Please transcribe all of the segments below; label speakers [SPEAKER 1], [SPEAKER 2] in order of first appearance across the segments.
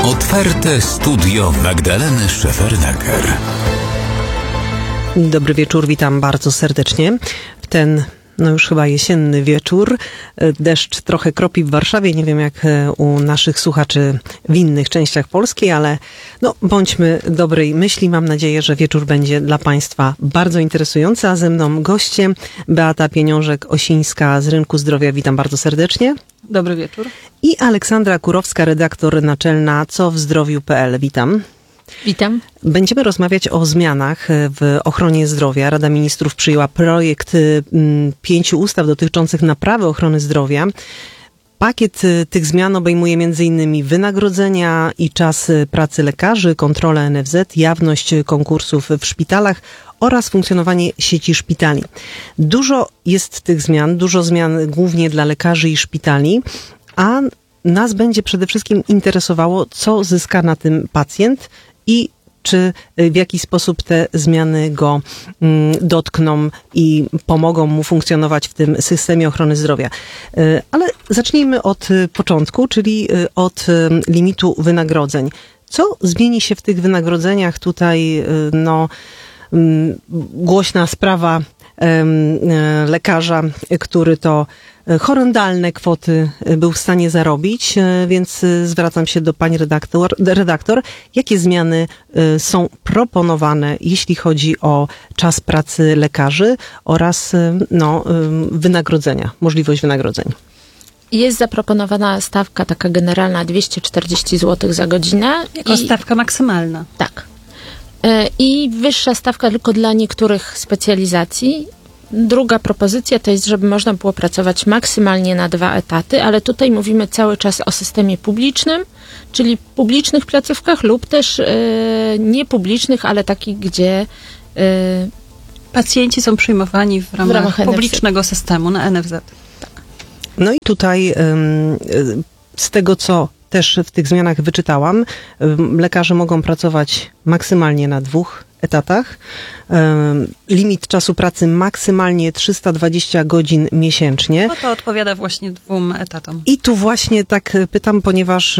[SPEAKER 1] Otwarte studio Magdaleny Szefernaker.
[SPEAKER 2] Dobry wieczór, witam bardzo serdecznie w ten już chyba jesienny wieczór. Deszcz trochę kropi w Warszawie, nie wiem jak u naszych słuchaczy w innych częściach Polski, ale bądźmy dobrej myśli. Mam nadzieję, że wieczór będzie dla Państwa bardzo interesujący, a ze mną goście Beata Pieniążek-Osińska z Rynku Zdrowia. Witam bardzo serdecznie.
[SPEAKER 3] Dobry wieczór.
[SPEAKER 2] I Aleksandra Kurowska, redaktor naczelna cowzdrowiu.pl. Witam.
[SPEAKER 3] Witam.
[SPEAKER 2] Będziemy rozmawiać o zmianach w ochronie zdrowia. Rada Ministrów przyjęła projekt 5 ustaw dotyczących naprawy ochrony zdrowia. Pakiet tych zmian obejmuje m.in. wynagrodzenia i czas pracy lekarzy, kontrolę NFZ, jawność konkursów w szpitalach oraz funkcjonowanie sieci szpitali. Dużo jest tych zmian, dużo zmian głównie dla lekarzy i szpitali, a nas będzie przede wszystkim interesowało, co zyska na tym pacjent i czy w jaki sposób te zmiany go dotkną i pomogą mu funkcjonować w tym systemie ochrony zdrowia. Ale zacznijmy od początku, czyli od limitu wynagrodzeń. Co zmieni się w tych wynagrodzeniach? Tutaj głośna sprawa lekarza, który to horrendalne kwoty był w stanie zarobić, więc zwracam się do pani redaktor. Jakie zmiany są proponowane, jeśli chodzi o czas pracy lekarzy oraz wynagrodzenia, możliwość wynagrodzeń?
[SPEAKER 4] Jest zaproponowana stawka taka generalna 240 zł za godzinę.
[SPEAKER 3] Jako stawka maksymalna.
[SPEAKER 4] Tak. I wyższa stawka tylko dla niektórych specjalizacji. Druga propozycja to jest, żeby można było pracować maksymalnie na 2 etaty, ale tutaj mówimy cały czas o systemie publicznym, czyli publicznych placówkach lub też niepublicznych, ale takich, gdzie
[SPEAKER 3] pacjenci są przyjmowani w ramach publicznego systemu na NFZ.
[SPEAKER 4] Tak.
[SPEAKER 2] No i tutaj z tego, co też w tych zmianach wyczytałam, lekarze mogą pracować maksymalnie na 2 etatach. Limit czasu pracy maksymalnie 320 godzin miesięcznie.
[SPEAKER 3] No to odpowiada właśnie 2 etatom.
[SPEAKER 2] I tu właśnie tak pytam, ponieważ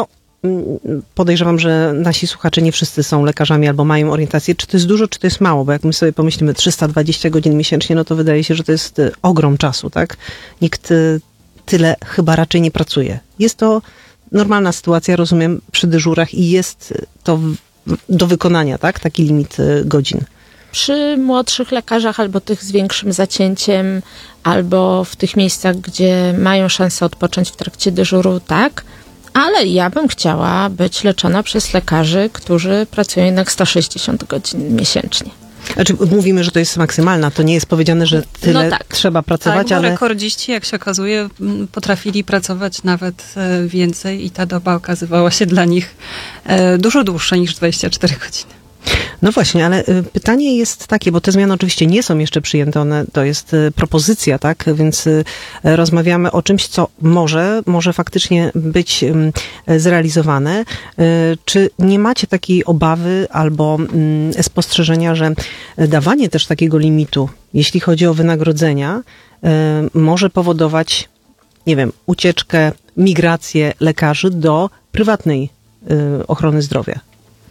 [SPEAKER 2] podejrzewam, że nasi słuchacze nie wszyscy są lekarzami albo mają orientację, czy to jest dużo, czy to jest mało, bo jak my sobie pomyślimy 320 godzin miesięcznie, no to wydaje się, że to jest ogrom czasu, tak? Nikt tyle chyba raczej nie pracuje. Jest to normalna sytuacja, rozumiem, przy dyżurach i jest to do wykonania, tak? Taki limit godzin.
[SPEAKER 4] Przy młodszych lekarzach albo tych z większym zacięciem, albo w tych miejscach, gdzie mają szansę odpocząć w trakcie dyżuru, tak. Ale ja bym chciała być leczona przez lekarzy, którzy pracują jednak 160 godzin miesięcznie.
[SPEAKER 2] Znaczy, mówimy, że to jest maksymalna, to nie jest powiedziane, że tyle trzeba pracować, ale
[SPEAKER 3] rekordziści, jak się okazuje, potrafili pracować nawet więcej i ta doba okazywała się dla nich dużo dłuższa niż 24 godziny.
[SPEAKER 2] No właśnie, ale pytanie jest takie, bo te zmiany oczywiście nie są jeszcze przyjęte, to jest propozycja, tak? Więc rozmawiamy o czymś, co może faktycznie być zrealizowane. Czy nie macie takiej obawy albo spostrzeżenia, że dawanie też takiego limitu, jeśli chodzi o wynagrodzenia, może powodować, nie wiem, ucieczkę, migrację lekarzy do prywatnej ochrony zdrowia?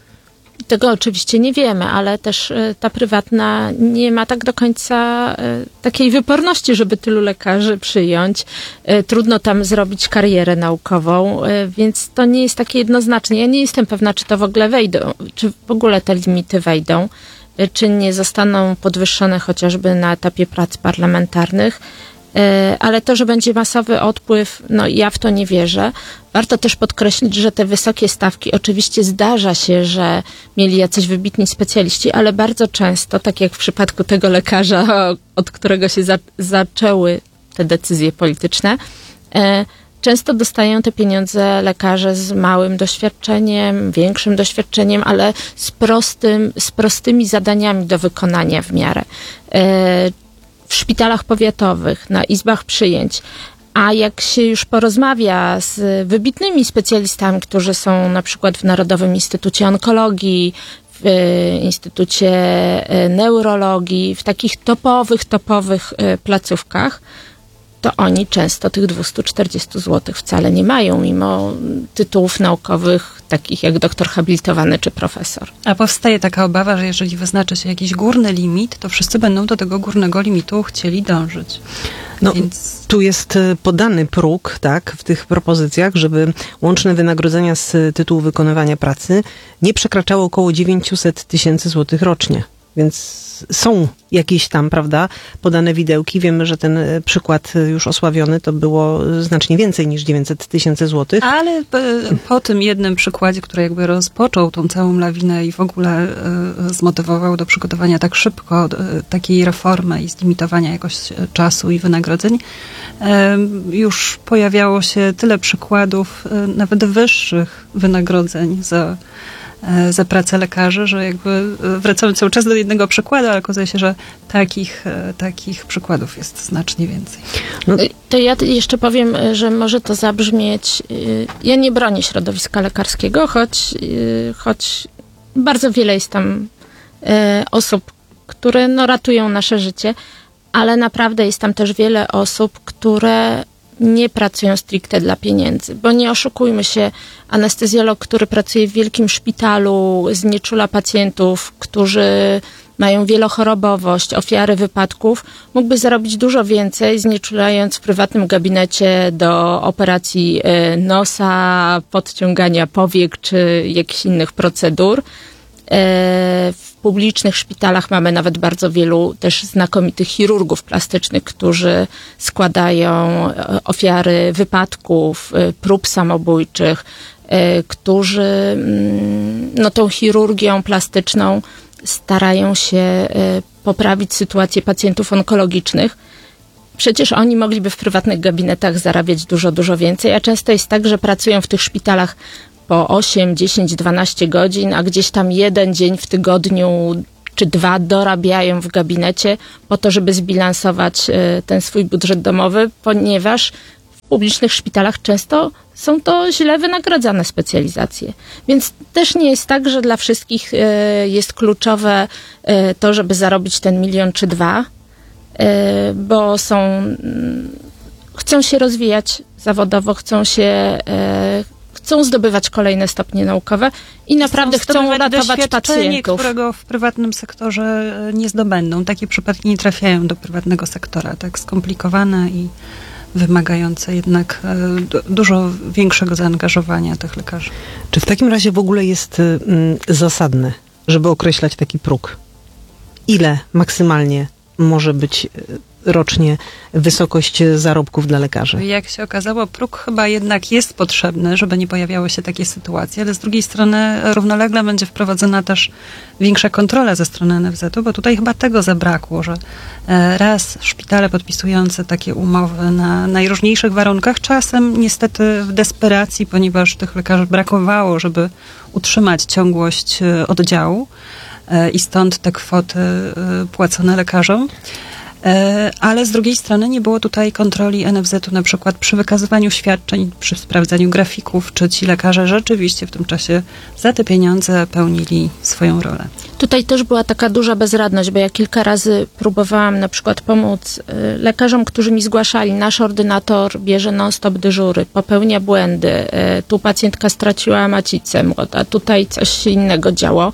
[SPEAKER 4] Tego oczywiście nie wiemy, ale też ta prywatna nie ma tak do końca takiej wyporności, żeby tylu lekarzy przyjąć. Trudno tam zrobić karierę naukową, więc to nie jest takie jednoznaczne. Ja nie jestem pewna, czy to w ogóle wejdą, czy w ogóle te limity wejdą, czy nie zostaną podwyższone chociażby na etapie prac parlamentarnych. Ale to, że będzie masowy odpływ, ja w to nie wierzę. Warto też podkreślić, że te wysokie stawki, oczywiście zdarza się, że mieli jacyś wybitni specjaliści, ale bardzo często, tak jak w przypadku tego lekarza, od którego się zaczęły te decyzje polityczne, często dostają te pieniądze lekarze z małym doświadczeniem, większym doświadczeniem, ale z prostymi zadaniami do wykonania w miarę. W szpitalach powiatowych, na izbach przyjęć, a jak się już porozmawia z wybitnymi specjalistami, którzy są na przykład w Narodowym Instytucie Onkologii, w Instytucie Neurologii, w takich topowych placówkach, to oni często tych 240 zł wcale nie mają, mimo tytułów naukowych takich jak doktor habilitowany czy profesor.
[SPEAKER 3] A powstaje taka obawa, że jeżeli wyznaczy się jakiś górny limit, to wszyscy będą do tego górnego limitu chcieli dążyć.
[SPEAKER 2] No,
[SPEAKER 3] Więc
[SPEAKER 2] tu jest podany próg, tak, w tych propozycjach, żeby łączne wynagrodzenia z tytułu wykonywania pracy nie przekraczało około 900 tysięcy złotych rocznie. Więc są jakieś tam, prawda, podane widełki. Wiemy, że ten przykład już osławiony to było znacznie więcej niż 900 tysięcy złotych.
[SPEAKER 3] Ale po tym jednym przykładzie, który jakby rozpoczął tą całą lawinę i w ogóle zmotywował do przygotowania tak szybko takiej reformy i zlimitowania jakoś czasu i wynagrodzeń, już pojawiało się tyle przykładów nawet wyższych wynagrodzeń za pracę lekarzy, że jakby wracamy cały czas do jednego przykładu, ale okazuje się, że takich przykładów jest znacznie więcej.
[SPEAKER 4] No, to ja jeszcze powiem, że może to zabrzmieć, ja nie bronię środowiska lekarskiego, choć bardzo wiele jest tam osób, które ratują nasze życie, ale naprawdę jest tam też wiele osób, które nie pracują stricte dla pieniędzy, bo nie oszukujmy się, anestezjolog, który pracuje w wielkim szpitalu, znieczula pacjentów, którzy mają wielochorobowość, ofiary wypadków, mógłby zarobić dużo więcej, znieczulając w prywatnym gabinecie do operacji nosa, podciągania powiek czy jakichś innych procedur. W publicznych szpitalach mamy nawet bardzo wielu też znakomitych chirurgów plastycznych, którzy składają ofiary wypadków, prób samobójczych, którzy tą chirurgią plastyczną starają się poprawić sytuację pacjentów onkologicznych. Przecież oni mogliby w prywatnych gabinetach zarabiać dużo, dużo więcej, a często jest tak, że pracują w tych szpitalach po 8, 10, 12 godzin, a gdzieś tam jeden dzień w tygodniu czy 2 dorabiają w gabinecie po to, żeby zbilansować ten swój budżet domowy, ponieważ w publicznych szpitalach często są to źle wynagradzane specjalizacje. Więc też nie jest tak, że dla wszystkich jest kluczowe to, żeby zarobić ten 1 milion czy 2, bo chcą się rozwijać zawodowo, chcą zdobywać kolejne stopnie naukowe i naprawdę chcą ratować pacjentów.
[SPEAKER 3] Którego w prywatnym sektorze nie zdobędą. Takie przypadki nie trafiają do prywatnego sektora. Tak skomplikowane i wymagające jednak dużo większego zaangażowania tych lekarzy.
[SPEAKER 2] Czy w takim razie w ogóle jest zasadne, żeby określać taki próg? Ile maksymalnie może być rocznie wysokość zarobków dla lekarzy?
[SPEAKER 3] Jak się okazało, próg chyba jednak jest potrzebny, żeby nie pojawiały się takie sytuacje, ale z drugiej strony równolegle będzie wprowadzona też większa kontrola ze strony NFZ-u, bo tutaj chyba tego zabrakło, że raz szpitale podpisujące takie umowy na najróżniejszych warunkach, czasem niestety w desperacji, ponieważ tych lekarzy brakowało, żeby utrzymać ciągłość oddziału i stąd te kwoty płacone lekarzom. Ale z drugiej strony nie było tutaj kontroli NFZ-u na przykład przy wykazywaniu świadczeń, przy sprawdzaniu grafików, czy ci lekarze rzeczywiście w tym czasie za te pieniądze pełnili swoją rolę.
[SPEAKER 4] Tutaj też była taka duża bezradność, bo ja kilka razy próbowałam na przykład pomóc lekarzom, którzy mi zgłaszali, nasz ordynator bierze non-stop dyżury, popełnia błędy, tu pacjentka straciła macicę młoda, tutaj coś innego działo.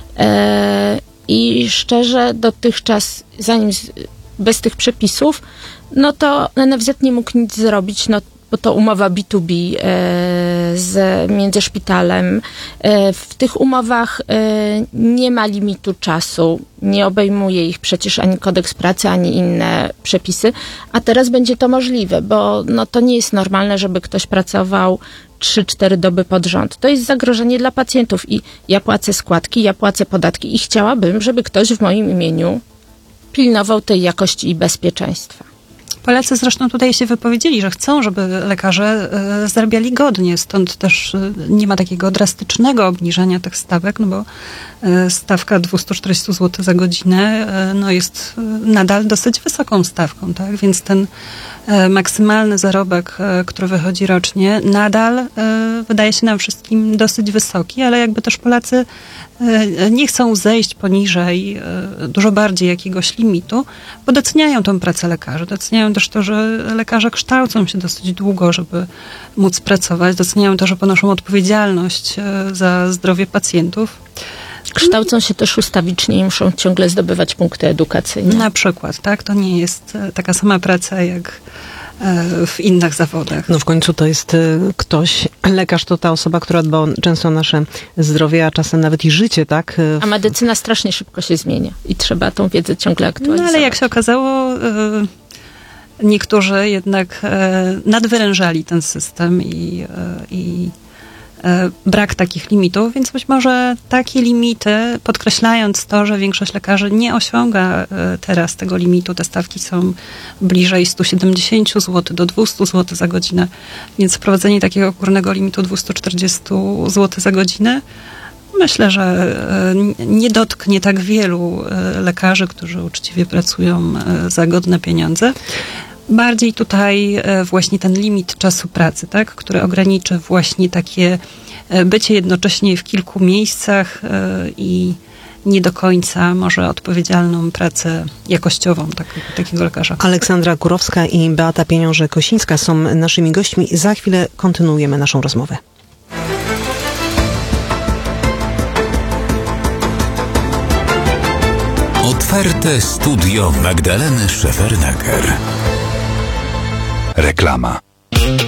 [SPEAKER 4] I szczerze dotychczas, bez tych przepisów, to NFZ nie mógł nic zrobić, bo to umowa B2B między szpitalem. W tych umowach nie ma limitu czasu, nie obejmuje ich przecież ani kodeks pracy, ani inne przepisy, a teraz będzie to możliwe, bo to nie jest normalne, żeby ktoś pracował 3-4 doby pod rząd. To jest zagrożenie dla pacjentów i ja płacę składki, ja płacę podatki i chciałabym, żeby ktoś w moim imieniu pilnował tej jakości i bezpieczeństwa.
[SPEAKER 3] Polacy zresztą tutaj się wypowiedzieli, że chcą, żeby lekarze zarabiali godnie, stąd też nie ma takiego drastycznego obniżania tych stawek, bo stawka 240 zł za godzinę jest nadal dosyć wysoką stawką, tak? Więc ten maksymalny zarobek, który wychodzi rocznie, nadal wydaje się nam wszystkim dosyć wysoki, ale jakby też Polacy nie chcą zejść poniżej dużo bardziej jakiegoś limitu, bo doceniają tą pracę lekarzy, doceniają doceniają też to, że lekarze kształcą się dosyć długo, żeby móc pracować. Doceniają to, że ponoszą odpowiedzialność za zdrowie pacjentów.
[SPEAKER 4] Kształcą się też ustawicznie i muszą ciągle zdobywać punkty edukacyjne.
[SPEAKER 3] Na przykład, tak? To nie jest taka sama praca jak w innych zawodach.
[SPEAKER 2] No w końcu to jest ktoś, lekarz to ta osoba, która dba często o nasze zdrowie, a czasem nawet i życie, tak?
[SPEAKER 4] A medycyna strasznie szybko się zmienia i trzeba tą wiedzę ciągle aktualizować.
[SPEAKER 3] No ale jak się okazało, niektórzy jednak nadwyrężali ten system i brak takich limitów, więc być może takie limity, podkreślając to, że większość lekarzy nie osiąga teraz tego limitu, te stawki są bliżej 170 zł do 200 zł za godzinę, więc wprowadzenie takiego górnego limitu 240 zł za godzinę myślę, że nie dotknie tak wielu lekarzy, którzy uczciwie pracują za godne pieniądze. Bardziej tutaj właśnie ten limit czasu pracy, tak, który ograniczy właśnie takie bycie jednocześnie w kilku miejscach i nie do końca może odpowiedzialną pracę jakościową takiego lekarza.
[SPEAKER 2] Aleksandra Kurowska i Beata Pieniążek-Kosińska są naszymi gośćmi. Za chwilę kontynuujemy naszą rozmowę.
[SPEAKER 1] Otwarte studio Magdaleny Szefernaker.
[SPEAKER 5] Reklama.